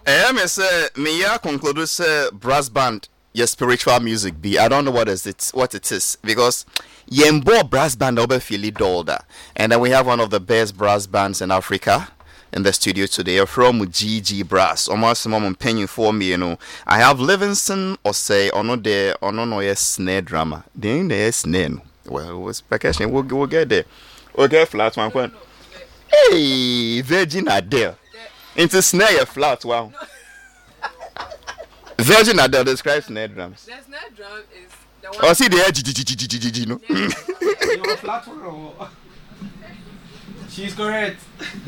Me say me ya conclude say brass band your spiritual music be. I don't know what it is because yembo brass band over feel dolda. And then we have one of the best brass bands in Africa in the studio today from GG Brass. Almost mom penny for me, you know. I have Livingston or say or no there or no yes snare drama. Then there's snare. Well, it was percussion. We'll get there. We'll get flat one point. Hey, Virgin Adele. Into snare flat, wow. Virgin Adele describes snare drums. The snare drum is the one. Oh, see the edge, you know. You're flat one. She's correct.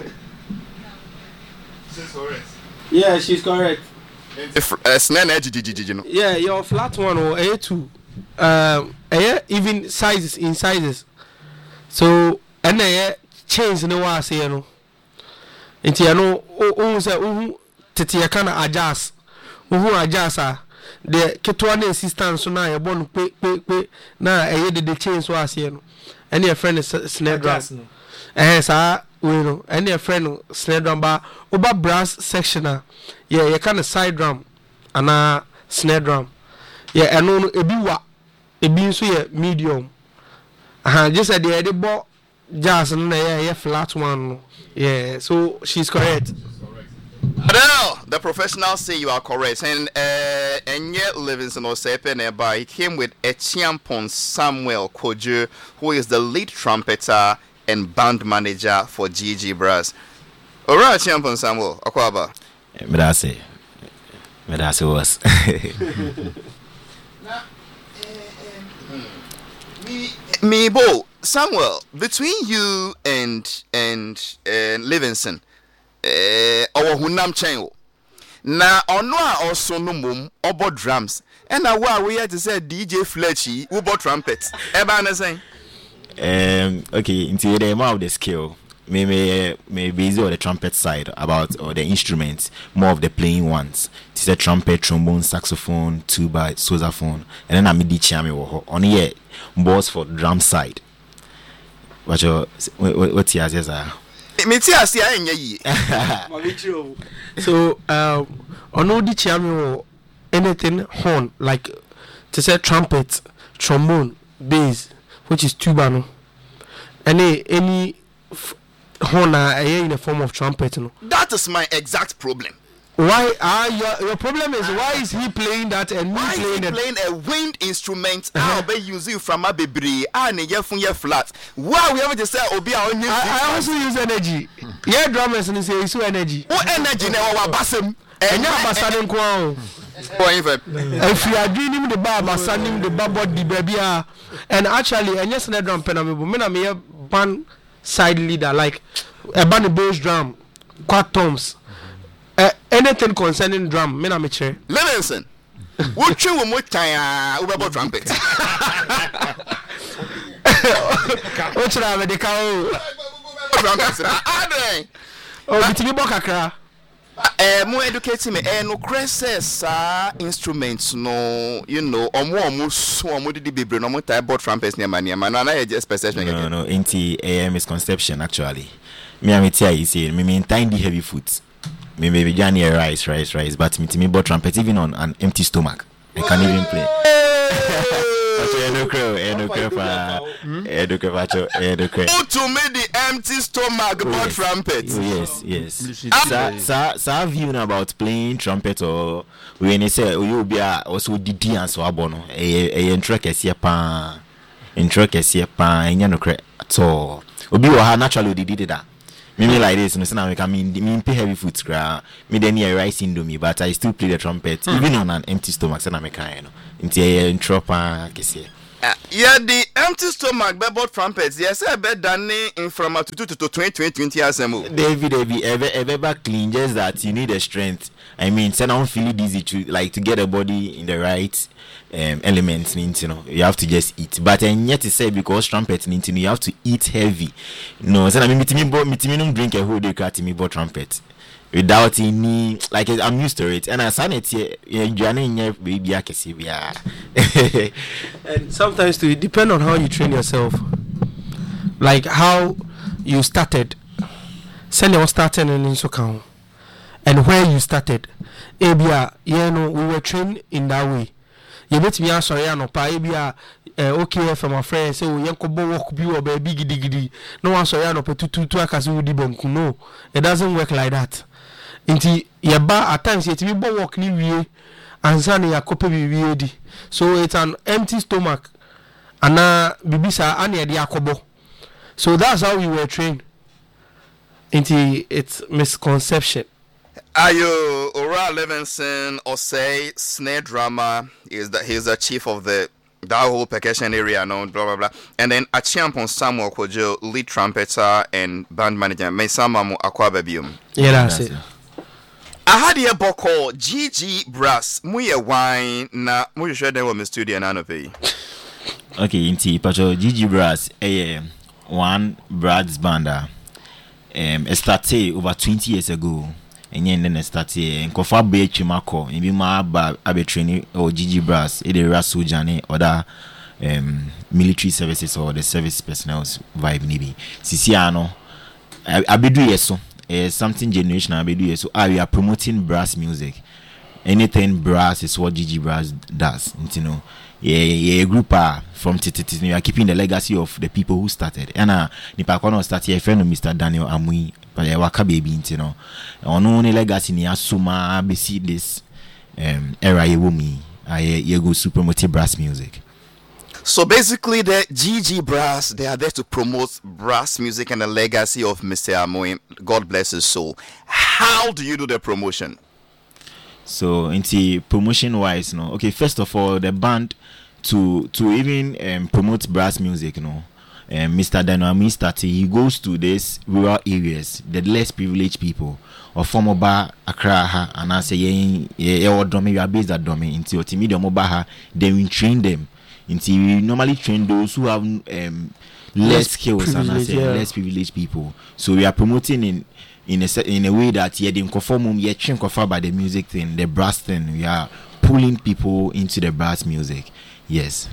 She's correct. Yeah, she's correct. Snare edge, you know. Yeah, your flat one or A2. Even sizes in sizes. So, and chains no wa say no. Nti ya no o say tete ya kana adjust. Adjust the ketwa na assistance so na ya bon pe na the chains wa say no. And your friend is snare drum. Sa we know. And your friend snare drum ba oba brass sectional. Yeah, you kind of side drum and snare drum. Yeah, and no ebi so yeah medium. Just at the ball jazz and yeah flat one. Yeah, so she's correct. Adele, the professionals say you are correct. And yet Livingston or Sepe he came with Echiampon Samuel Kojo, who is the lead trumpeter and band manager for GG Brass. Alright, Echiampon Samuel, Akwaba. Medase was. Me Bo Samuel, between you and Livingston, our hunam chain. Na ono a also no mum obo drums. And now we had to say DJ Fletchy who bought trumpets. Eba na saying. Okay, into the amount of the skill. Maybe busy on the trumpet side about or the instruments, more of the playing ones. It's a trumpet, trombone, saxophone, tuba, sousaphone, and then I'm the chami on here boss for drum side. What's the answer? So on all the chami anything horn like to say trumpet, trombone, bass, which is tuba no. Any horn in the form of trumpet no. That is my exact problem. Why your problem is why is he playing that and me playing a wind instrument? I'll be using from a baby and a flat. Why we have to say obi I also use energy. Yeah, drummers and say so energy. What energy now our bassem? And now bassanin kwa. If you are doing the bar bassanin the bar body baby and actually and yes na drum penamebo me na me band side leader like a band bass drum, quad toms. Anything concerning drum, me na me chair. Livingston, what you will about trumpet? What should I have the cow? Oh, bitimi bokakra. More educating me. No cresses instruments. No, you know, or more so more the baby. No more type of trumpets near mania. Man, I just perception. No. Inti misconception actually. Me am it here. You see, me mean tiny heavy foot. Maybe Johnny rice, but me bought trumpet even on an empty stomach. I can't even play. To me the empty stomach bought trumpet. Yes. So view about playing trumpet or when they say you be also Didi and so abono. Intricate pa, and no credit at all. Obi wa naturally did that. Me like this, so now I mean pay heavy foot scra. Me then hear rice indomie, but I still play the trumpet even on an empty stomach. So now I can, you know, into a tropa, yeah, the empty stomach bought trumpets. Yes, I bet than in from 20 to 20 years ago. David, ever clean, just that you need the strength. I mean, so now feel it easy to get a body in the right elements, you know, you have to just eat. But and yet to say because trumpet, you have to eat heavy. No, so I mean, me don't drink a whole day cat me bought trumpet without any like I'm used to it, and I sign it here. Baby, I can see and sometimes too, it depends on how you train yourself, like how you started. Send your starting and in so count. and where you started. Ebia, we were trained in that way. You bet me answer ya no pa ebia okay from my friend say we yanko bo work bi or baby gidi. No answer ya no pa tutu akase wudi banku. No, it doesn't work like that. Inti yeba at times yet we bo work ni wie ansa na yakope bi wie di. So it's an empty stomach. Ana bibisa ani edi akobo. So that's how we were trained. Inti it's misconception. Ayo Ora Levinson or say snare drummer he's the chief of that whole percussion area, no blah blah blah. And then Achiampon Samuel Kojo, lead trumpeter and band manager. May Samamu Aquababium. Yeah, that's it. I had here boko GG Brass. Muye wine na muye share them with my studio and pay. Okay, inti pacho GG Brass one Brad's banda. It started over 20 years ago. And then started in Kofa Bay Chimako, in Bima Abe training or GG Brass, either Rasu Jani or the military services or the service personnel's vibe nibi. Sisiano, Abedu yeso, something generational Abedu yeso. We are promoting brass music. Anything brass is what GG Brass does, you know. Yeah, group from Titi. We are keeping the legacy of the people who started. And Nipakono started a friend of Mr. Daniel Amui, but waka baby, you know. Only legacy ni asuma besi this era yewumi. I go super motive brass music. So basically, the GG Brass, they are there to promote brass music and the legacy of Mr. Amui. God bless his soul. How do you do the promotion? So into promotion wise, no. Okay, first of all, the band to even promote brass music, Mr. Dynami started. He goes to these rural areas, the less privileged people, or former bar Accra, and I say yeah, we are based at Domi into Otimidio Mobaha. Then we train them. Into we normally train those who have less skills and I say less privileged people. So we are promoting in a way that you didn't conform you train by the music thing, the brass thing. We are pulling people into the brass music. Yes.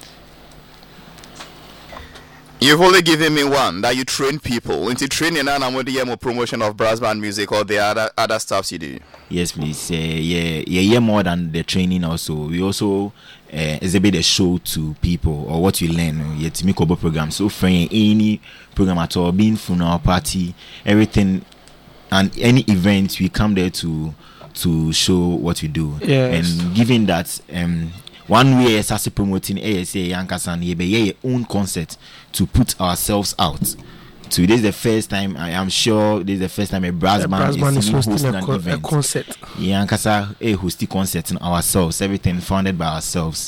You've only given me one that you train people into training and I'm with the promotion of brass band music or the other stuffs you do. Yes, please. Yeah, more than the training. Also, we also exhibit a show to people or what we learn. Yeah, to make up a program. So, for any program at all, being funeral party, everything. And any event, we come there to show what we do. Yes. And given that one way is as promoting ASA Yankasan your own concert to put ourselves out. So this is the first time, I am sure this is the first time a brass band is hosting an event. A concert. Yankasa hosting concert in ourselves, everything funded by ourselves.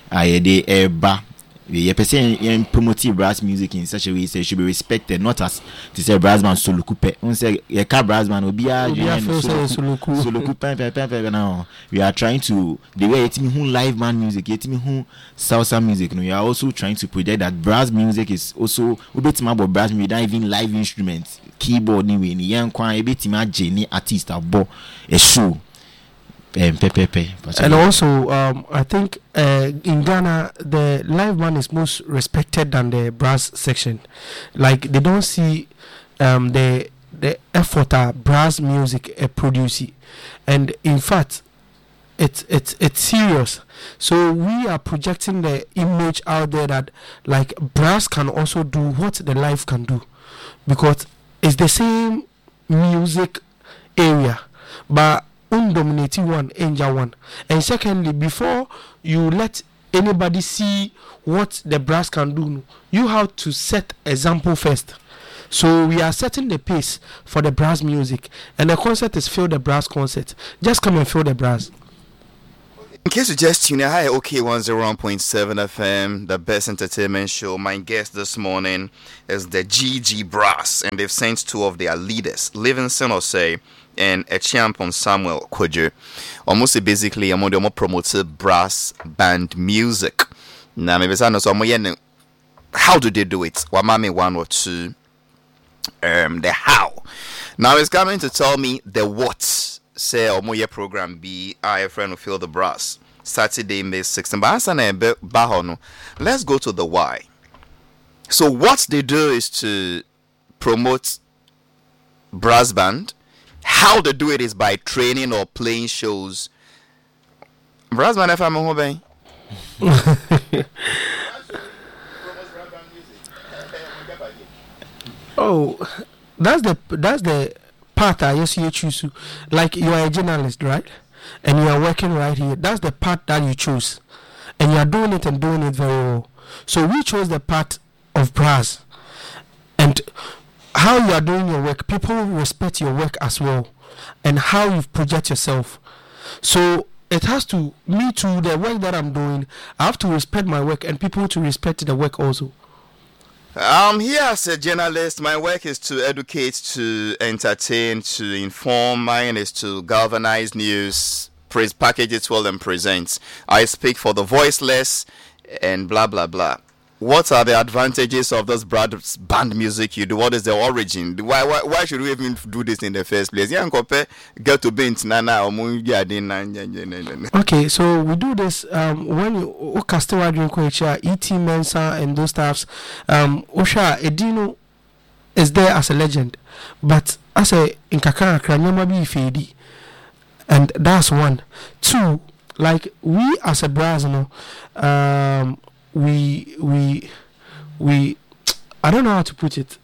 We are promoting brass music in such a way so it should be respected, not as to say brass band solo coupe. We say a car brass band solo coupe. Now we are trying to the way it's me who live band music, it's me who salsa music. We are also trying to project that brass music is also a bit more about brass music, not even live instruments, keyboard. Anyway, young a bit more Jenny artist about a show. And also, I think in Ghana, the live band is most respected than the brass section. Like they don't see the effort that brass music produces, and in fact, it's serious. So we are projecting the image out there that like brass can also do what the live can do, because it's the same music area, but dominating one, angel one. And secondly, before you let anybody see what the brass can do, you have to set example first. So we are setting the pace for the brass music, and the concert is Feel the Brass concert. Just come and feel the brass. In case you just tune in, hi, OK 101.7 FM, the best entertainment show. My guest this morning is the GG Brass, and they've sent two of their leaders, Livingston Osei and Achiampon Samuel Kojo. Almost basically, I'm more promoted brass band music. Now, maybe how do they do it? Wamame one or two. The how. Now it's coming to tell me the what. Say Omoye program be a friend who feel the brass. Saturday, May 16th. But let's go to the why. So what they do is to promote brass band how they do it is by training or playing shows. Brass band, if I'm home, Oh, that's the part I see you choose. Like you are a journalist, right? And you are working right here. That's the part that you choose, and you are doing it and doing it very well. So we chose the part of brass, and how you are doing your work. People respect your work as well, and how you project yourself. So it has to me too. The work that I'm doing, I have to respect my work, and people to respect the work also. Here as a journalist, my work is to educate, to entertain, to inform. Mine is to galvanize news, package it well, and present. I speak for the voiceless, and blah blah blah. What are the advantages of this band music you do? What is the origin? Why should we even do this in the first place? Get to be Okay, so we do this when you cast a radio ET Mensa and those stuffs. Osha Edino is there as a legend, but as a in Kakara Kranyama be fedi, and that's one. Two, like we as a brass, we I don't know how to put it.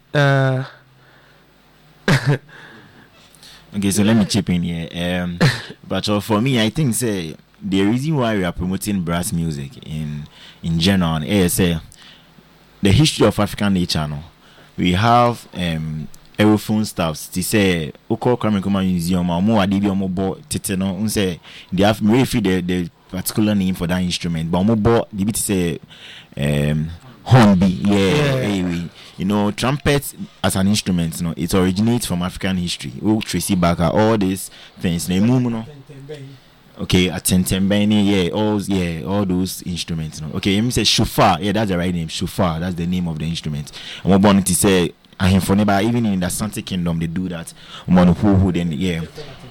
Okay, so let me chip in here. But for me, I think say the reason why we are promoting brass music in general is the history of African nature. No, we have aerophone staffs. They say Oko Kwame Nkrumah Museum or more adibi or more titano. Say they have the particular name for that instrument, but more the bit say hornby. Yeah. You know, trumpet as an instrument, you know, it originates from African history. Oh, Tracy Barker, all these things. Okay, Atentembeni, all those instruments. You know. Okay, let me say shofar. Yeah, that's the right name. Shofar, that's the name of the instrument. And what wanted to say, even in the Asante Kingdom, they do that. Then, yeah.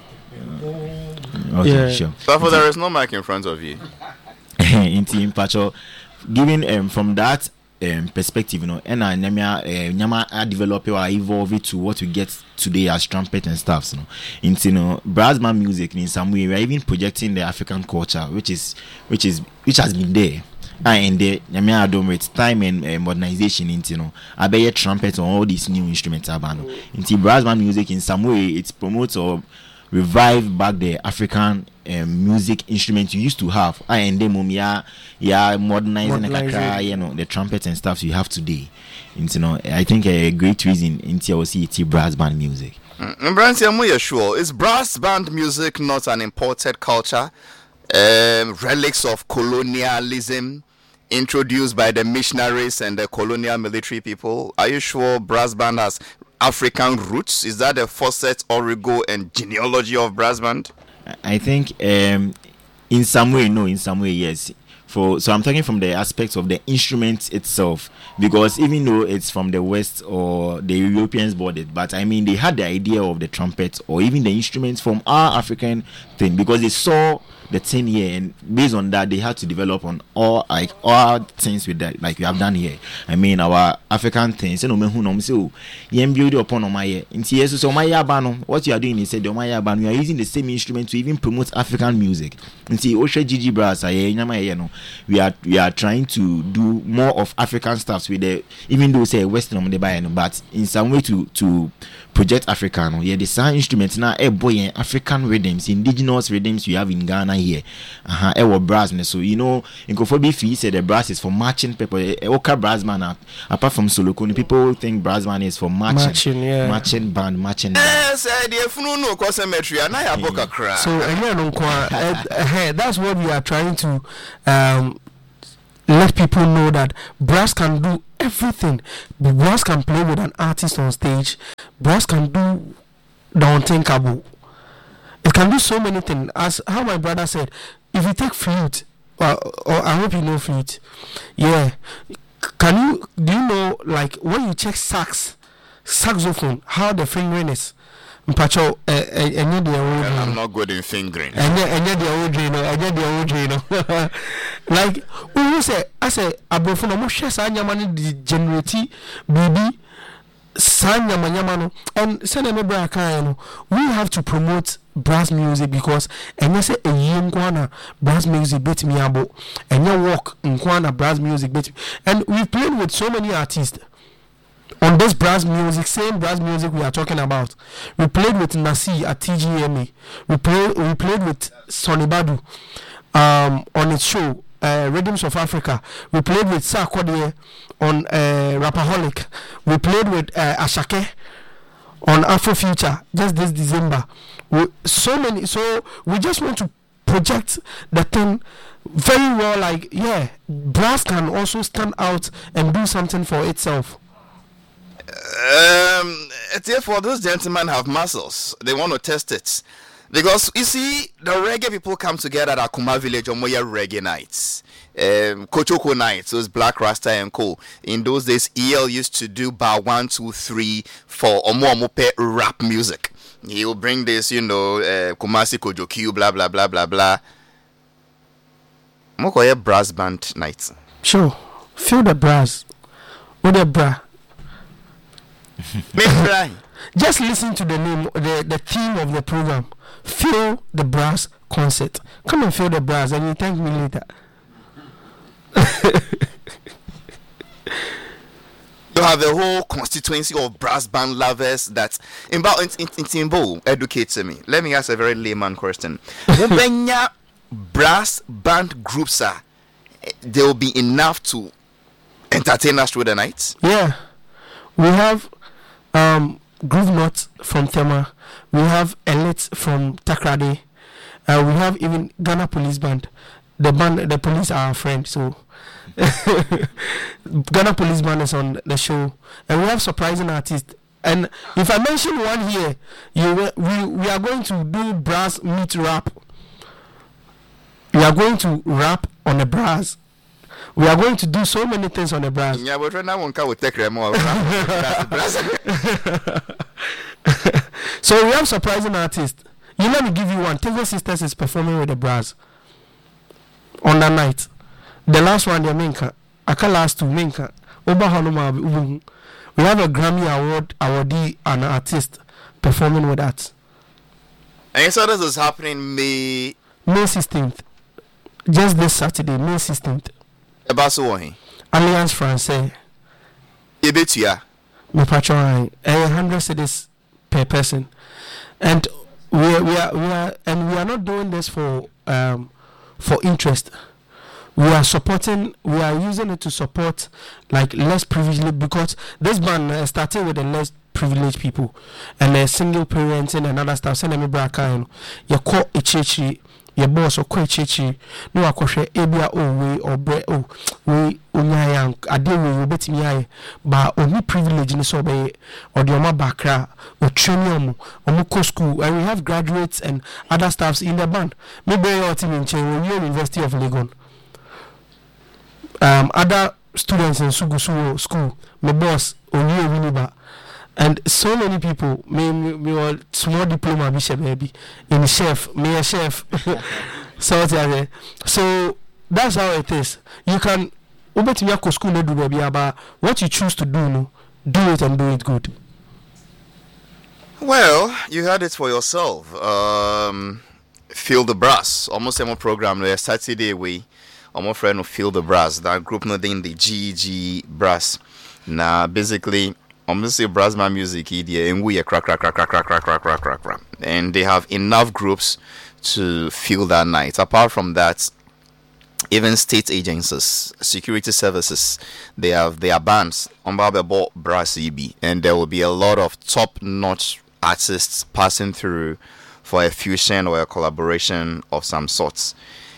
Okay, sure. So there is no mic in front of you. In Team Pacho, given from that perspective, you know, and Nyama develop or evolve it to what we get today as trumpet and stuff, you know, brass band music in some way we are even projecting the African culture, which has been there. And the with time and modernization into, you know, I bet trumpet on all these new instruments into brass band music in some way it promotes or revive back the African music instruments you used to have. And then modernizing the trumpets and stuff you have today. And, you know, I think a great reason in TLC brass band music. Sure. Is brass band music not an imported culture? Relics of colonialism introduced by the missionaries and the colonial military people. Are you sure brass band has African roots? Is that the faucet, origo, and genealogy of brass band? I think in some way, no, in some way, yes. So I'm talking from the aspects of the instrument itself, because even though it's from the West or the Europeans bought it, but I mean they had the idea of the trumpet or even the instruments from our African thing, because they saw the 10 year, and based on that they had to develop on all things with that, like we have done here. I mean our African things. Build upon my so what you are doing is said we are using the same instrument to even promote African music. Gigi Brass, we are trying to do more of African stuff with the, even though say Western but in some way to project African. The sound instruments now African rhythms, indigenous rhythms we have in Ghana here. Brass. So you know in Kofobi Fee said the brass is for marching people. Oka brass man apart from Solokoni, people think brass band is for marching band. Yes, so that's what we are trying to let people know, that brass can do everything. Brass can play with an artist on stage. Brass can do the unthinkable. It can do so many things. As how my brother said, if you take flute, or I hope you know flute. Yeah. Do you know, like when you check saxophone, how the fingering is? I'm not good in fingering. Like who say I say abofo no mo hwe sa nyama ne generate bibi Sanya Manyamano and Senator Brakano, we have to promote brass music because and you say a young brass music bit me abo and you walk in Kwana brass music bit and we've played with so many artists on this brass music, same brass music we are talking about. We played with Nasi at TGMA. We played with Sonny Badu on its show Rhythms of Africa. We played with Sarkodie on Rapaholic. We played with Ashake on Afrofuture just this December. So we just want to project the thing very well. Like, yeah, brass can also stand out and do something for itself. Therefore, those gentlemen have muscles. They want to test it. Because, you see, the reggae people come together at Akuma Village on Moya Reggae Nights. Kochoko Nights, those Black Rasta and Co. In those days, EL used to do bar 1, 2, 3 for Omoamope rap music. He will bring this, Kumasi Kojoku, blah, blah, blah, blah, blah. Mokoye brass band nights. Sure. Feel the brass. What the bra? Just listen to the name, the theme of the program. Feel the brass concert. Come and feel the brass, and you thank me later. You have a whole constituency of brass band lovers that in Timbo educates me. Let me ask a very layman question. When brass band groups are, there will be enough to entertain us through the night? Yeah, we have Groove Knot from Tema. We have Elite from Takrade. We have even Ghana Police Band. The police are our friend, so Ghana Police Band is on the show, and we have surprising artists. And if I mention one here, we are going to do brass meet rap. We are going to rap on the brass. We are going to do so many things on the brass. Yeah, but right now one can take more. So we have surprising artists. Let me give you one. Taylor Sisters is performing with the brass on that night. The last one, the Minka. Aka last two Minka. We have a Grammy awardee and artist performing with that. And so this is happening May 16th. Just this Saturday, May 16th. About so what? Alliance Française. Yebetia. Me patron 100 cedis per person, and we are not doing this for interest. We are using it to support like less privileged, because this band started with the less privileged people and single parenting and other stuff. Send me back you call a church. Your boss or quite chichi, no, I could ebia way or bread we unyang, I deal with you bet me, but only privilege in the sobe or the Oma Bakra or Trinium or Moko school, and we have graduates and other staffs in the band. Maybe your team in University of Legon. Other students in Sugusu school, my boss, only Winiba. And so many people, me were small diploma bishop maybe in chef, me a chef. So that's how it is. You can ubet me ako school no do baby, but what you choose to do, no, do it and do it good. Well, you heard it for yourself. Feel the Brass, almost every program where Saturday we, my friend will Feel the Brass. That group nothing the GG Brass. Now basically. I'm gonna say brassman music here, and we are crack, and they have enough groups to fill that night. Apart from that, even state agencies, security services, they have their bands on Bababo Brass EB, and there will be a lot of top-notch artists passing through for a fusion or a collaboration of some sorts.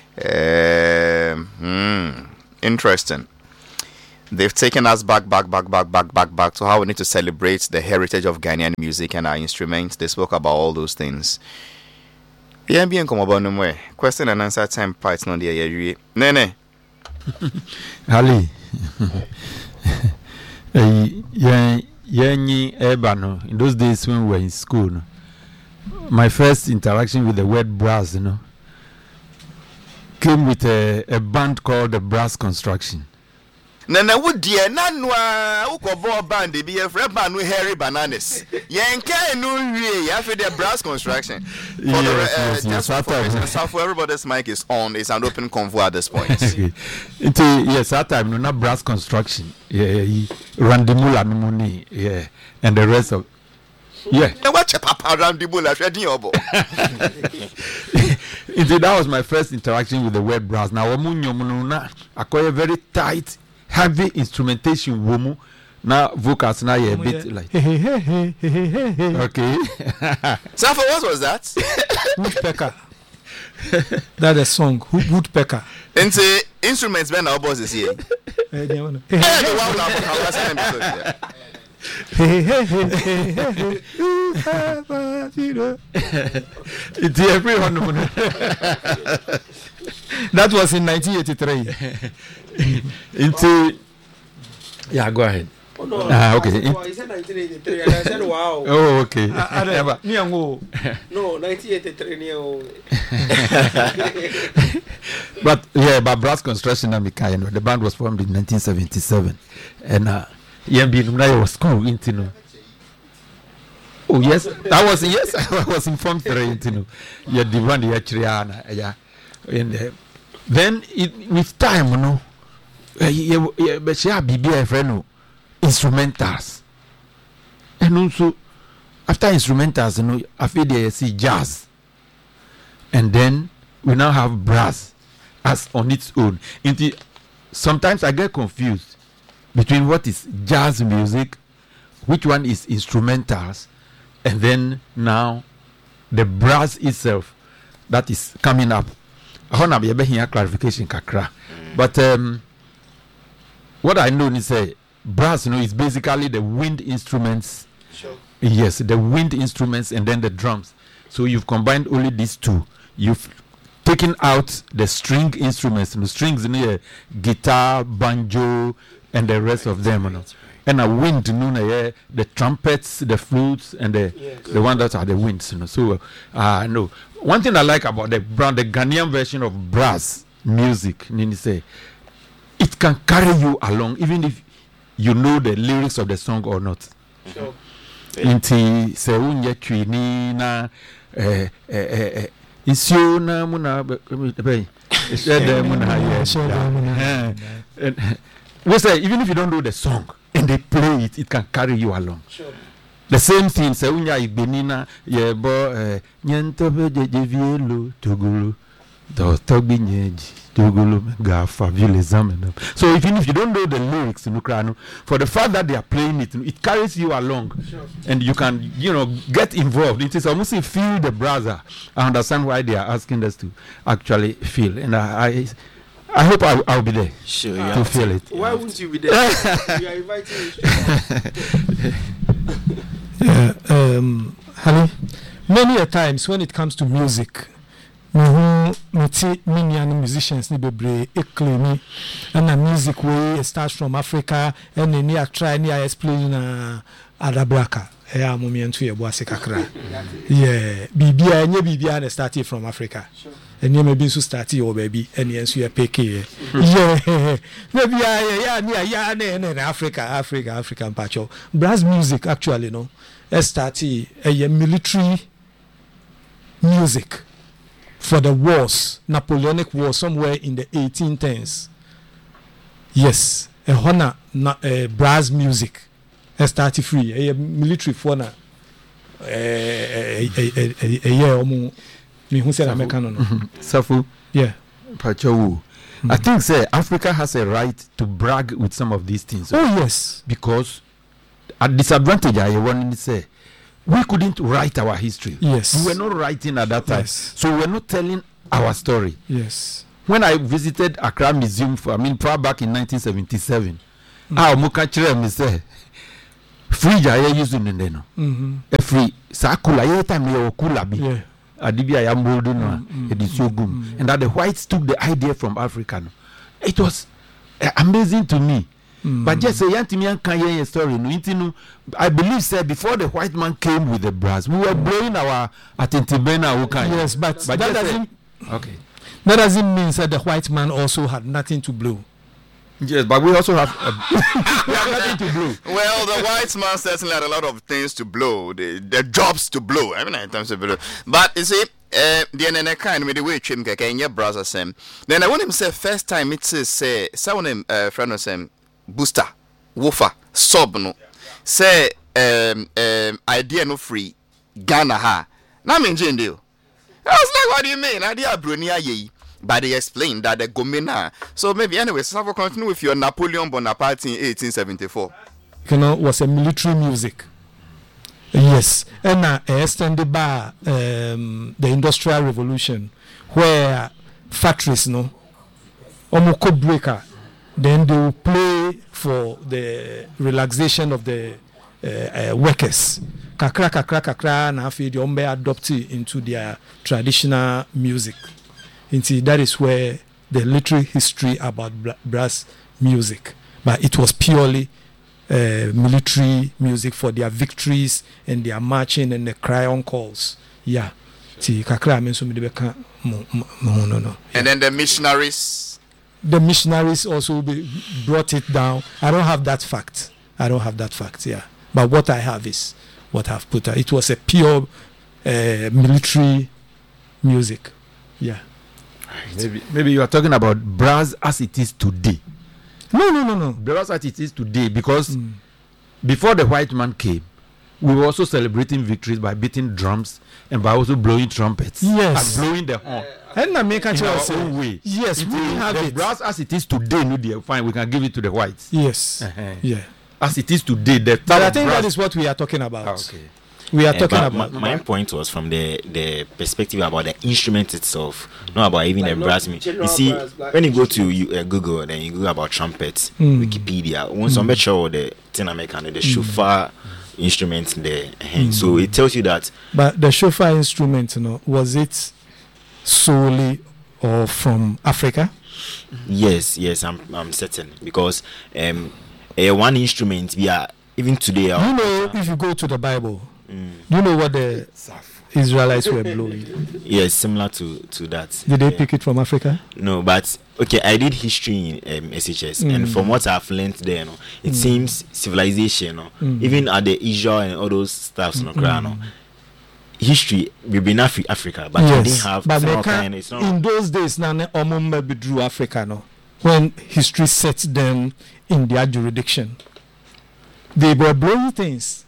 Interesting. They've taken us back to how we need to celebrate the heritage of Ghanaian music and our instruments. They spoke about all those things. Question and answer time parts no dear. Nene. Ali. Ebano. In those days when we were in school, my first interaction with the word brass, came with a band called the Brass Construction. Nana would dear Nanwa Uko band be a friend band with hairy bananas. Yanka no way after the brass construction. Yes, South everybody's mic is on. It's an open convo at this point. Yes, that time no not brass construction. Yeah, Randy Mula no money. Yeah, and the rest of Watch a papa Randy Mula ready obo. That was my first interaction with the word brass. Now I acquire very tight, heavy instrumentation. Womu now vocals now a bit like okay. So for what was that? Woodpecker. That a song. Woodpecker. And say instruments when our boss is here. It's everyone. That was in 1983. Yeah, go ahead. Oh, no. Okay. He said 1983, and I said, "Wow." Oh, okay. No, 1983. But brass construction the band was formed in 1977, and I was cool, you know. Oh yes, I was informed the band actually, and then with time, you know, but she had a friend instrumentals, and also after instrumentals, you know, I feel they see jazz, and then we now have brass as on its own. Sometimes I get confused between what is jazz music, which one is instrumentals, and then now the brass itself that is coming up. I want to be here clarification kakra, but what I know is brass, you know, is basically the wind instruments. Sure. Yes, the wind instruments and then the drums. So you've combined only these two. You've taken out the string instruments, the strings in here, guitar, banjo, and the rest of them, you know. And a wind, you know, the trumpets, the flutes, and the one that are the winds, you know. So no. One thing I like about the Ghanaian version of brass music, say, it can carry you along, even if you know the lyrics of the song or not. Sure. Inti se unye twini na isio na muna be we say even if you don't know the song and they play it, it can carry you along. Sure. The same thing se unya igbenina ye bo nyento be jevielo togulu do togbinyeji togulu gafa vilezam. So even if you don't know the lyrics in Ukraine, for the fact that they are playing it, it carries you along. Sure. And you can, you know, get involved. It is almost a feel the brother. I understand why they are asking us to actually feel, and I hope I'll be there. Sure, to feel it. Why wouldn't you be there? You are inviting me. Honey, many a times when it comes to music, many musicians need to claim and the music way starts from Africa and then you try and explain Adabraka. Yeah, moment to your boss kakra. Yeah, Bibia started from Africa. And you may be so started your baby and yes, you are PK. Yeah, maybe African patch. Brass music actually, no, started a military music for the wars, Napoleonic War, somewhere in the 1810s. Yes, a honor, brass music, started free, a military for a year. Who said American? Safu, yeah, Pachowu. I think, say, Africa has a right to brag with some of these things. Oh yes, because at disadvantage, I want to say, we couldn't write our history. Yes. We were not writing at that time. Yes. So we're not telling our story. Yes. When I visited Accra Museum, far back in 1977, Mukachire me say, free jaya using the no. Free sakula ye time ye okula bi. Yeah. Adibia ya moldu no. It is so good. And that the whites took the idea from Africa. It was amazing to me. But just say Yantimian can hear a story. No, I believe said before the white man came with the brass, we were blowing our atintibena. Yes, but that doesn't. Okay. That doesn't mean that the white man also had nothing to blow. Yes, but we also have we have nothing to blow. Well, the white man certainly had a lot of things to blow, the jobs to blow. I mean, in terms of blow. But you see, the NN kind of the way Chim Kenya brother Sam. Then I want him to say first time it says say someone him friend of Sam booster, woofer, sub no say idea no free Ghana ha. Now I'm in deal. I was like, what do you mean? Idea Brunia ye. But they explained that the Gomina. So maybe anyway, so we'll continue with your Napoleon Bonaparte in 1874. Was a military music. Yes, and extended by the Industrial Revolution, where factories, omoko breaker, then they will play for the relaxation of the workers. Kakra, na afi the ombe adopt it into their traditional music. That is where the literary history about brass music, but it was purely military music for their victories and their marching and the cry-on calls. Yeah. No. And then the missionaries. The missionaries also brought it down. I don't have that fact. Yeah. But what I have is what I've put. It was a pure military music. Yeah. Maybe you are talking about brass as it is today. No. Brass as it is today, because before the white man came, we were also celebrating victories by beating drums and by also blowing trumpets. Yes. And blowing the horn. And I make a in our own way. Yes, we have the it. brass as it is today, no dear, fine, we can give it to the whites. Yes. Yeah. As it is today, but I think that is what we are talking about. Okay. We are talking about. My point was from the perspective about the instrument itself, not about even the brass. You see, when you go to Google, then you Google about trumpets, Wikipedia. Once I'm sure the thing American, the shofar instrument there, so it tells you that. But the shofar instrument, was it solely or from Africa? Yes, I'm certain, because one instrument we are even today. If you go to the Bible. Do you know what the Israelites were blowing? Yes, similar to that. Did they pick it from Africa? No, but okay, I did history in SHS, and from what I've learned there, it seems civilization, even at the Israel and all those stuffs, history we been Africa, but yes, they didn't have. But they can, in those days, maybe drew Africa, when history set them in their jurisdiction, they were blowing things.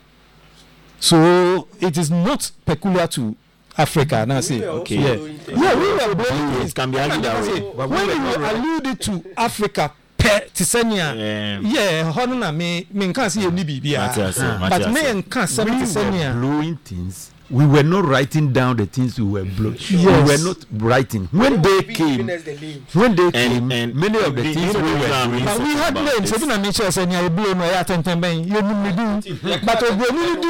So it is not peculiar to Africa. Now say, okay, we were blowing things. Can be argued that way. But when you allude to Africa, Tisania, honor me can't see any bibia. But men can't say Tisania. Blowing things. We were not writing down the things we were blowing. Yes. We were not writing. When they came, and many of the things we were doing. But we had names. Even I mentioned Senya blow no ya tentemben. You do. But Obroni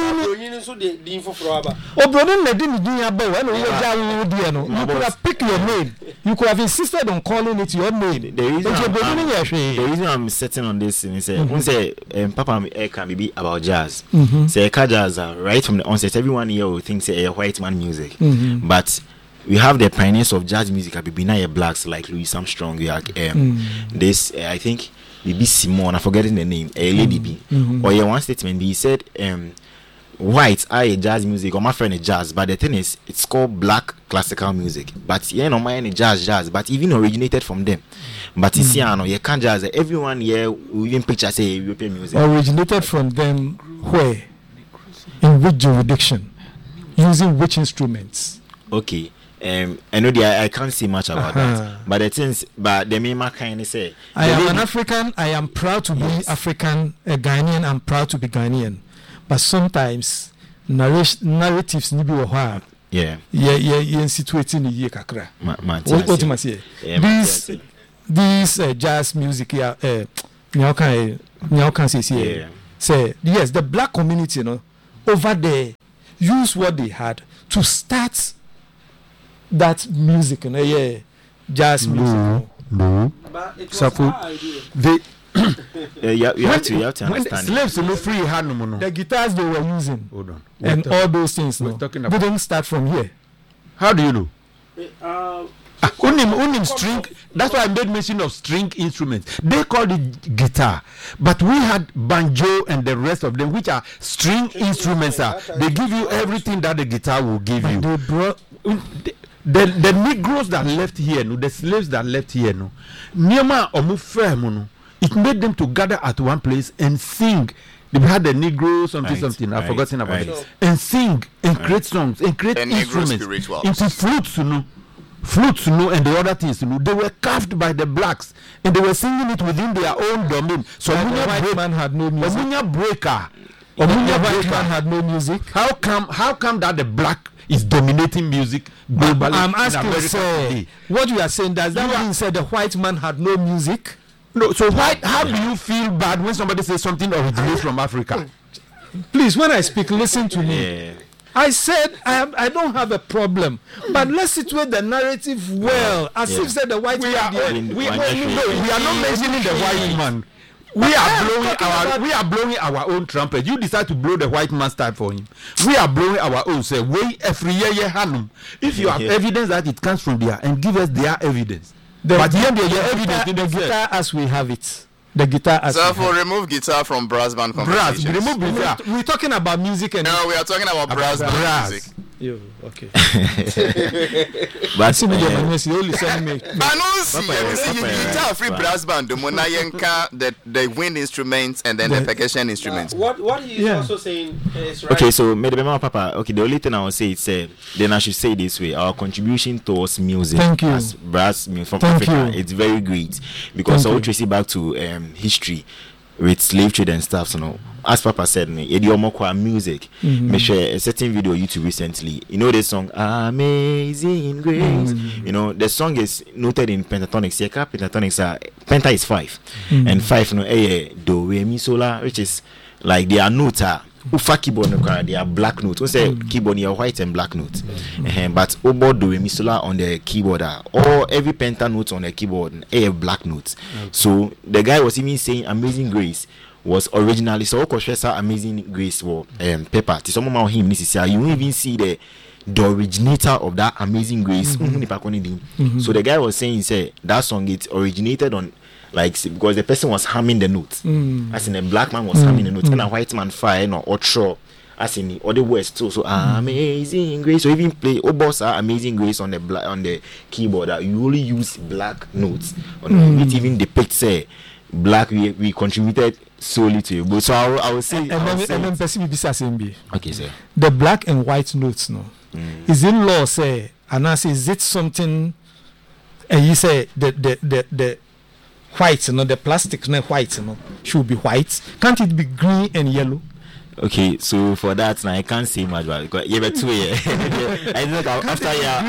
na di ni aba when we were down there no. You could have picked your name. You could have insisted on calling it your name. The reason I'm sitting on this is say Papa can be about jazz. Say jazz right from the onset. Everyone here will think say a white man music, but we have the pioneers of jazz music at Bibina blacks like Louis Armstrong. We have this I think Bibi Simone, I'm forgetting the name, Lady B. Or one statement he said whites are a jazz music, or my friend a jazz, but the thing is it's called black classical music, but my jazz, but even originated from them. But you see, you can't jazz. Everyone here will even picture say European music originated from them. Where? In which jurisdiction? Using which instruments? Okay. I know I can't say much about that. But the things, but the main kind of say, I am an African. I am proud to be African, a Ghanaian. I'm proud to be Ghanaian. But sometimes narratives need be a yeah. Situating the kakra. What must say? These jazz music here. Say yes, the black community, over there. Use what they had to start that music, jazz music. No. They you have to understand. Slaves no free hand no. The guitars they were using. Hold on. And all those things didn't start from here. How do you know? Unim string. That's why I made mention of string instruments. They called it guitar, but we had banjo and the rest of them, which are string instruments. They give you everything that the guitar will give you. They brought The Negroes that left here, no, the slaves that left here, no, Niema Omufemo, no, it made them to gather at one place and sing. They had the Negro something. I've forgotten about it. And sing and create songs and create instruments into flutes, and the other things, they were carved by the blacks and they were singing it within their own domain. So the white man had no music. The white man had no music. How come that the black is dominating music globally? I'm asking, sir, what you are saying, does that mean the white man had no music? No, so how do you feel bad when somebody says something originates from Africa? Please, when I speak, listen to me. Yeah. I said I don't have a problem, but let's situate the narrative well, as if said the white man. We are not mentioning the white man. We are blowing our own trumpet. You decide to blow the white man's type for him. We are blowing our own. Say, every year, Hanum. If you have evidence that it comes from there, and give us their evidence. But here the evidence in the guitar as we have it. The guitar as so for remove guitar from brass band competitions. Remove guitar. We're talking about music and no, we are talking about brass band music. Yo, okay. But guitar free brass band, the monayenka, the wind instruments and then the percussion instruments. What he's also saying is right. Okay, so Papa, okay, the only thing I will say is then I should say this way: our contribution towards music as brass from Africa, it's very great because I will trace it back to history with slave trade and stuff, as Papa said, music. Me share a certain video on YouTube recently. You know the song Amazing Grace. You know the song is noted in pentatonics. Pentatonics penta is 5, and 5 do re mi so la, which is like they are notes ufa keyboard they are black notes. We say keyboard are white and black notes, but obo do re mi so la on the keyboard or every penta note on the keyboard black notes. So the guy was even saying Amazing Grace was originally so Amazing Grace or paper. Some of him you won't even see the originator of that Amazing Grace. So the guy was saying that song it originated on because the person was humming the notes, as in a black man was humming the notes and a white man fire or outro as in the other words too. So Amazing Grace. So even play Obosa Amazing Grace on the keyboard you only use black notes on it even depicts black we contributed solely to you. But so I will say okay, sir. The black and white notes is in law say and I say is it something and you say the white the plastic white should be white, can't it be green and yellow? Okay, so for that now I can't say much about it because I think after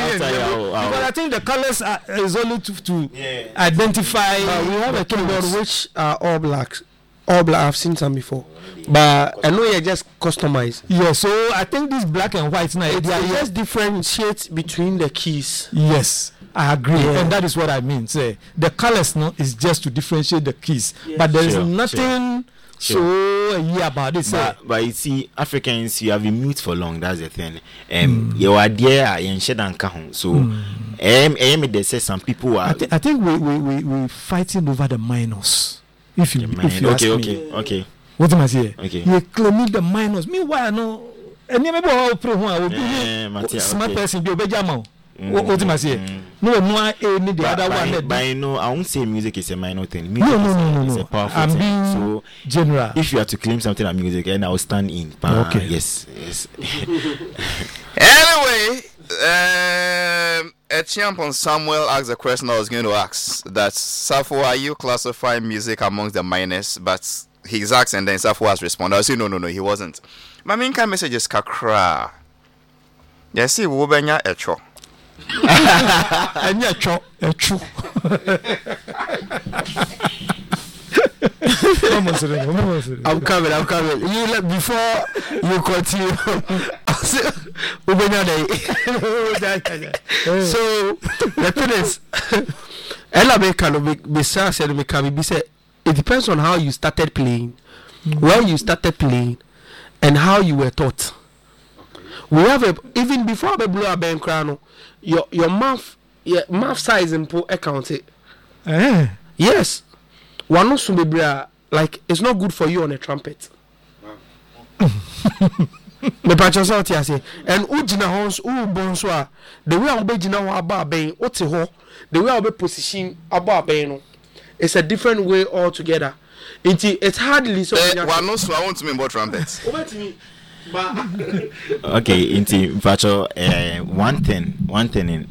I think the colors is only to identify. We have a keyboard which are all black. I've seen some before, but I know you're just customized. Yeah, so I think this black and white now they are just differentiate between the keys. Yes, I agree, and that is what I mean. Say the colors is just to differentiate the keys, but there is nothing. So about this, but you see, Africans, you have been mute for long. That's the thing. You are there and shed and kahun. So, they say some people are. I think we fighting over the minors. If you ask me. Okay. What am I saying? Okay. You claiming the minors. Meanwhile, no. And maybe smart person be obejamo. What am I saying? No, any the other one. But I know I won't say music is a minor thing. Music is a powerful I'm thing. being So general. If you have to claim something on music, and I'll stand in. Okay. Yes. Anyway, a champion Samuel asked a question I was going to ask. That Safo, are you classifying music amongst the minors? But he's asked and then Safo has responded. I said no, he wasn't. My main kind message is kakra. Yes, see, we benya echo. And yeah, true. I'm coming. You let before you continue. So the thing is, it depends on how you started playing, where you started playing, and how you were taught. We have even before the blue band crown, your mouth yeah, mouth size mpo account it. Eh. Yes. One no so bebre like it's not good for you on a trumpet. Me patch out here say and ujina hons u bonso a the way I be jina ho aba ben wote ho the way I be position aba ben no it's a different way altogether. It's hardly so one no so I want to mean about trumpets. Okay, into Pacho, one thing in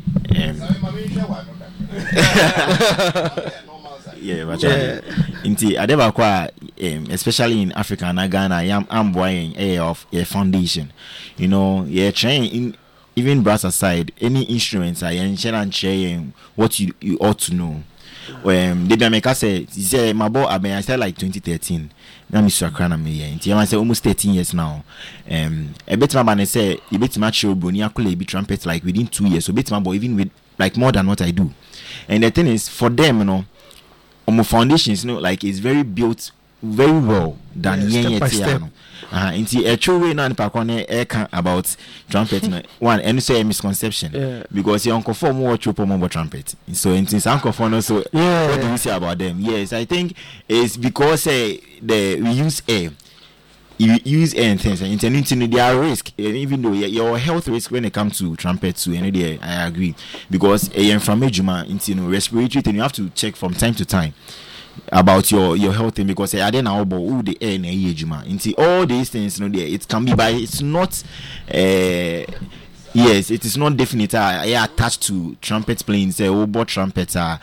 yeah, but into Adeba especially in Africa and Ghana, I'm buying of a foundation. You know, train in even brass aside, any instruments I and sharing what you ought to know. They be make us say my boy I started like 2013. Now Mr. Akran am here. I say almost 13 years now. A bit my man say you bit match show Bruni Akule be trumpet like within 2 years. So bit my boy even with like more than what I do. And the thing is for them, you know, my foundations, you know, like it's very built very well than step by step. Into a true way now about trumpet one and say a misconception because your uncle for more trumpet. So in uncle for also what do you say about them? Yes, I think it's because we use air. You use air and things and there are risk, and even though your health risk when it comes to trumpet too, and I agree because from ejuma into respiratory thing you have to check from time to time about your health thing because I don't know about the air and ejuma into all these things it can be by it's not yes, it is not definite. Attached to trumpet playing. Say, bought trumpets are.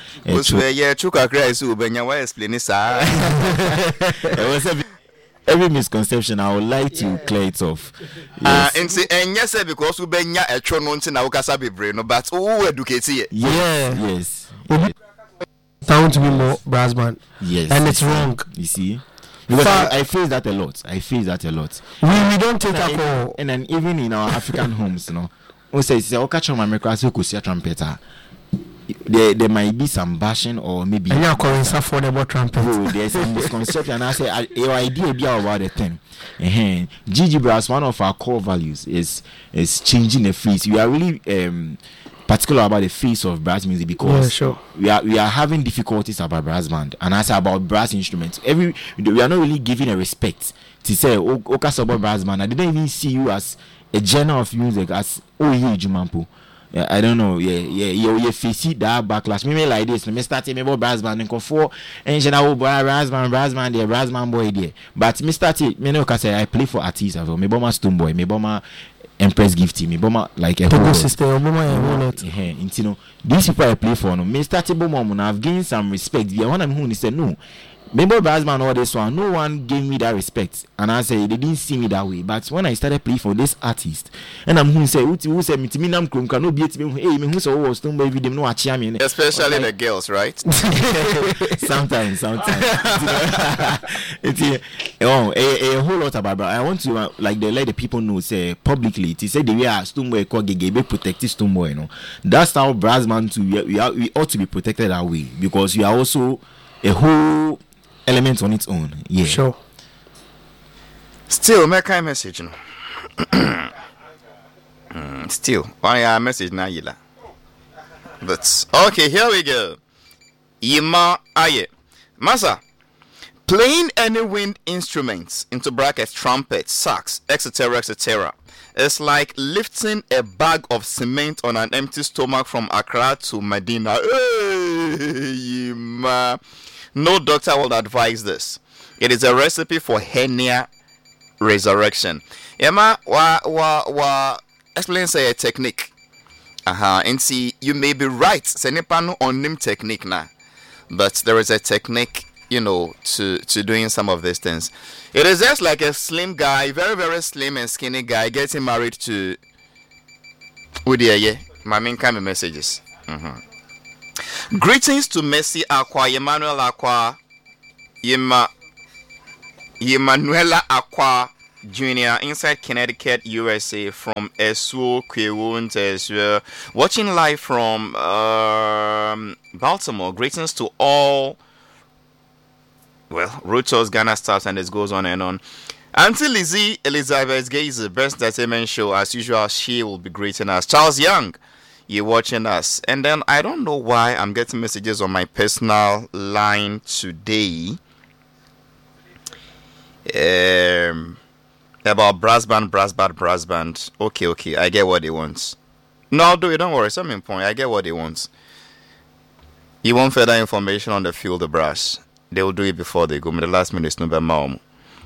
Every misconception, I would like to clear it off. Yes. And yes, because we benya a trononti na ukasa be brain, but who educate it? Yes. Sound to be more brass band. Yes. And it's wrong. You see? Because I face that a lot. We don't take alcohol. And then even in our African homes, you know, we say, catch on my microphone, could see a trumpeter. There might be some bashing or maybe and you're calling affordable trumpet. There's some misconception and I say your idea be about the thing. Gigi Brass, one of our core values is changing the face. We are really particular about the face of brass music because we are having difficulties about brass band and I say about brass instruments. We are not really giving a respect to say about brass band. I didn't even see you as a genre of music as Jumampo. Yeah, I don't know. You face that backlash. Me like this. Me started me about brass band and for engineer brass band there, brass band boy there. But me started. Me know cause I play for artists as well. Me bomber Stone Boy. Me bomber Empress Gifty. Me bomber like a whole sister. Bomber a whole lot. You know these people I play for. No, me started bomber. I've gained some respect. The one I'm who said no. Remember Brassman all this one, no one gave me that respect. And I say they didn't see me that way. But when I started playing for this artist, and I'm who say who said me to me nam can no be it me hey me who say oh Stone Boy them no achia me. Especially the girls, right? Sometimes. It's a whole lot about I want to like they let the people know say publicly. To say the way Stone Boy call be protected Stone Boy, you know. That's how Brassman too we ought to be protected that way because we are also a whole element on its own. Yeah. Sure. Still, make a message. No? Still, why a message na yila. But okay, here we go. Yima aye. Masa, playing any wind instruments into brackets, trumpet, sax, etc. It's like lifting a bag of cement on an empty stomach from Accra to Medina. Hey, Yima. No doctor will advise this. It is a recipe for hernia resurrection. Yema wa explain say a technique. And see you may be right. Senepano on nim technique na. But there is a technique, you know, to doing some of these things. It is just like a slim guy, very, very slim and skinny guy getting married to my main kind of messages. Greetings to Messi Aqua, Emmanuel Aqua, Emanuela Aqua Jr. inside Connecticut, USA from Esu Kwewun to watching live from Baltimore. Greetings to all, Rotos, Ghana stars, and this goes on and on. Auntie Lizzie Elizabeth Gaze, best entertainment show as usual. She will be greeting us. Charles Young. you're watching us. And then I don't know why I'm getting messages on my personal line today. About brass band. Okay, I get what they want. No, don't worry. Some point, I get what they want. You want further information on the field of brass? They will do it before they go. The last minute is November.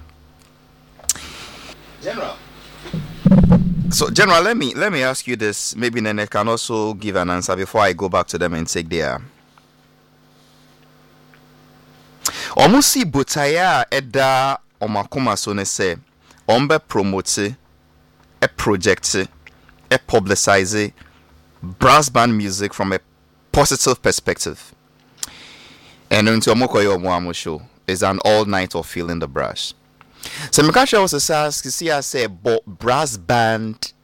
General. So, General, let me ask you this. Maybe Nene can also give an answer before I go back to them and take their. Omusi butaya eda omakoma so ne se ombe promote a project a publicize brass band music from a positive perspective. And into Omokoyo Omuamu show is an all night of feeling the brass. So Mikacha was see I say brass bands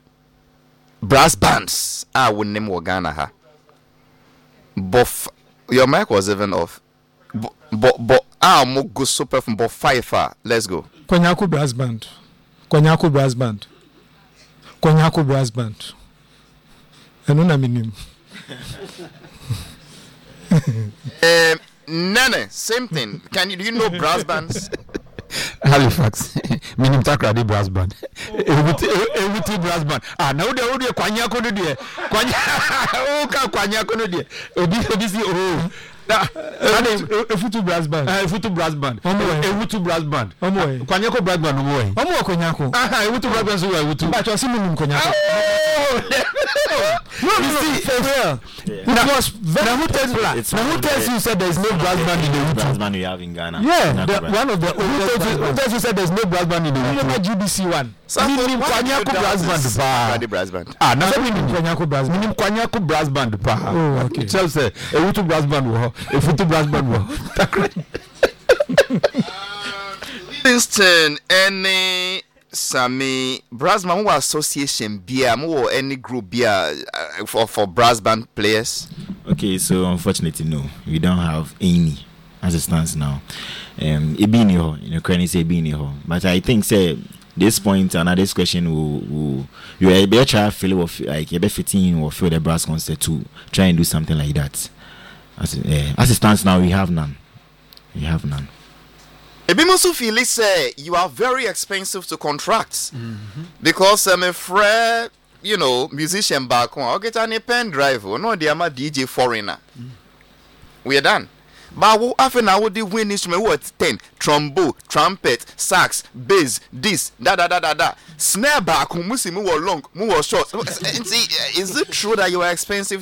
I would name Ghana ha. But your mic was even off. But mo go super from but five. Let's go. Kwanyaku brass band. And no minim. Nene, same thing. Do you know brass bands? Halifax, minim takradi brass band. Ewuti brass band. Now they odi kwanyako no die. Kwanyako no die. Obi si oh. Efutu brass band. Efutu brass band. Ewutu brass band. Kwanyako brass band omo. Kwanyako. Ewutu brass band so ewutu. But you see minim kwanyako. No, for real. It was very who tells you said there is no brass band in the Ewutu? Brass band we have in Ghana. Yeah, one of the who tells you said there is no brass band in the Ewutu? GBC one. Minim kwanyako brass band. Now minim kwanyako brass band. Minim kwanyako brass band pa. Oh, okay. Tell say Ewutu brass band wo. Efutu brass band wo. Livingston any Sami brass band association beer more any group beer for brass band players. Okay, so unfortunately no, we don't have any as it stands now. It being here, you know, currently say being here, but I think say this point another question will you are better try feel of like you be fitting or feel the brass concert to try and do something like that. As it stands now, we have none. Ebimusu feel say you are very expensive to contract because I'm afraid, you know, musician back home. I'll get a pen drive. No, they are my DJ foreigner. We are done. But what often I would win instrument what 10 trombone, trumpet, sax, bass, this, da. Snare back home, musi mu long, mu short. Is it true that you are expensive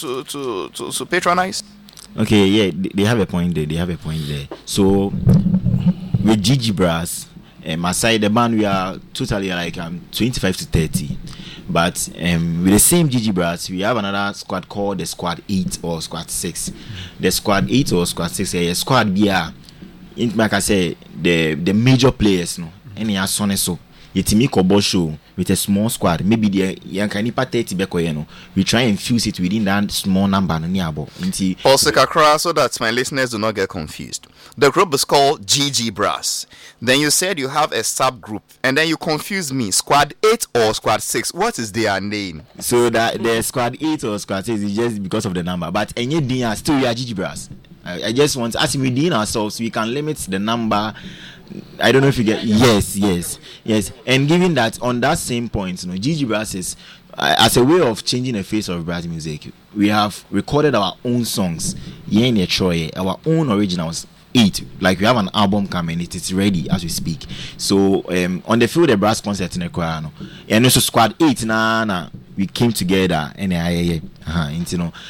to patronize? Okay, yeah, they have a point there. So with GG Brass, aside the band we are totally like 25 to 30. But with the same GG Brass, we have another squad called the Squad 8 or Squad 6. The Squad 8 or Squad 6 is a squad beer. Like I say, the major players, no, any as son so. Yetimi Kobo show with a small squad, maybe the Yankanipa 30 beko, we try and fuse it within that small number. Also, Kakra, so that my listeners do not get confused. The group is called GG Brass. Then you said you have a subgroup, and then you confuse me. Squad 8 or Squad 6? What is their name? So that the Squad 8 or Squad 6 is just because of the number, but any day still we are GG Brass. I just want, as within ourselves, we can limit the number. I don't know if you get yes. And given that on that same point, you know, GG Brass is as a way of changing the face of brass music. We have recorded our own songs, our own originals. 8, like we have an album coming, it is ready as we speak. So on the field, the brass concert in the choir, and also Squad 8 we came together and you know,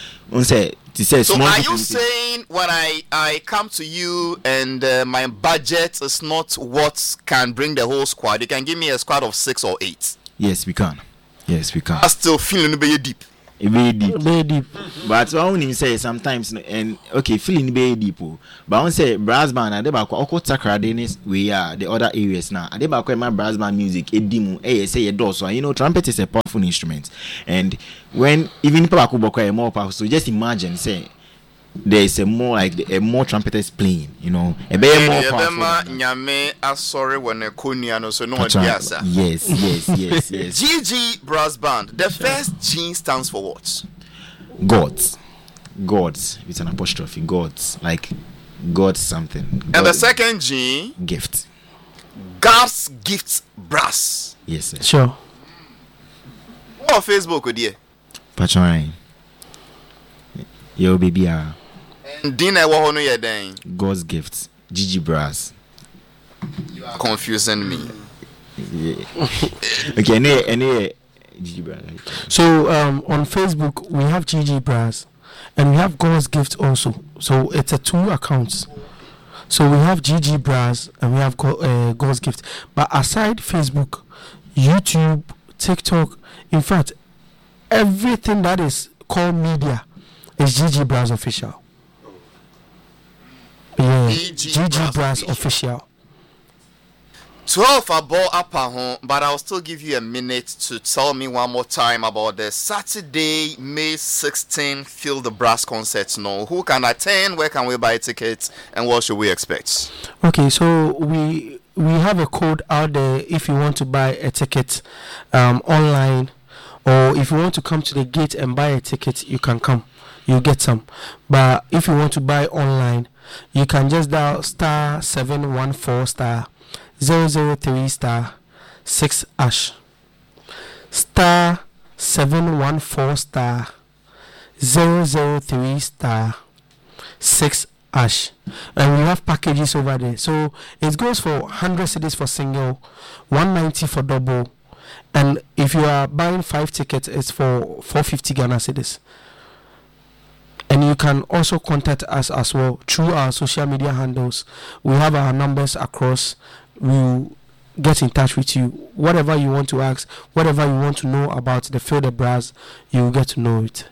so are you saying when I come to you and my budget is not what can bring the whole squad, you can give me a squad of 6 or 8? Yes, we can. I still feeling very deep. Very deep. But I only say sometimes, and okay, feeling very deep. But I want to say brass band, and they back oko takra denis we are the other areas now. And they back my brass band music, edimu, say a door. So you know, trumpet is a powerful instrument, and when even people are more powerful. So just imagine, say there is a more like a more trumpeters playing, you know, a better more powerful. Sorry when a kunya so no yes. GG Brass Band. The first G stands for what? Gods with an apostrophe. Gods, like God something. And God the second G, gift. God's Gifts Brass. Yes, sir. Sure. What on Facebook with you? Patron. Yo, baby, And dinner what hono ye then? God's gifts. Gigi Brass. You are confusing me. Yeah. Okay, any Gigi Brass. So on Facebook we have GG Brass and we have God's Gift also. So it's a 2 accounts. So we have GG Brass and we have God's Gift. But aside Facebook, YouTube, TikTok, in fact, everything that is called media is GG Brass official. Yeah, GG Brass official. 12 about upper home, but I'll still give you a minute to tell me one more time about the Saturday, May 16th Feel the Brass concert. No, who can attend? Where can we buy tickets? And what should we expect? Okay, so we have a code out there if you want to buy a ticket online, or if you want to come to the gate and buy a ticket, you can come. You get some. But if you want to buy online, you can just dial star 714 star 003 star 6 hash. Star 714 star 003 star 6 hash. And we have packages over there. So it goes for 100 cedis for single, 190 for double. And if you are buying 5 tickets, it's for 450 Ghana cedis. And you can also contact us as well through our social media handles. We have our numbers across. We'll get in touch with you. Whatever you want to ask, whatever you want to know about the Feel the Brass, you'll get to know it.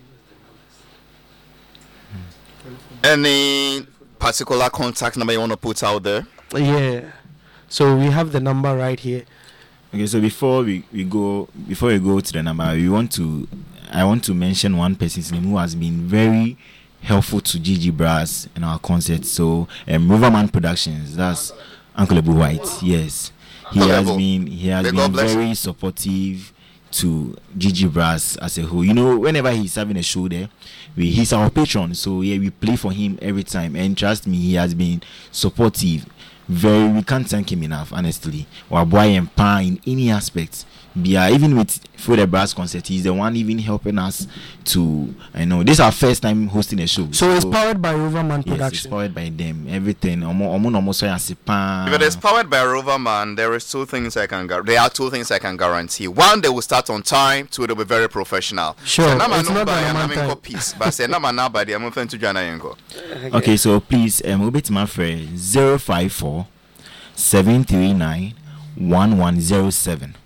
Any particular contact number you want to put out there? Yeah. So we have the number right here. Okay, so before we go to the number, I want to mention one person's name who has been very helpful to GG Brass in our concert. So Riverman Productions, that's Uncle Ebu White. Yes, he has been very supportive to GG Brass as a whole. You know, whenever he's having a show there, he's our patron. So yeah, we play for him every time, and trust me, he has been supportive. We can't thank him enough, honestly. Or boy and pa in any aspect. Even with For the Brass concert, he's the one even helping us to, this is our first time hosting a show. So it's powered by Riverman Production. Yes, it's powered by them. Everything. If it is powered by Riverman, there are two things I can guarantee. One, they will start on time. Two, they'll be very professional. Sure. It's not by piece, but say I'm going to join. Okay, so please, we'll be to my friend 054 739 1107.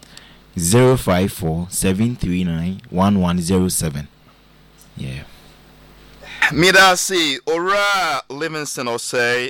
054 739 1107. Yeah. Midasi Ora Livingston or say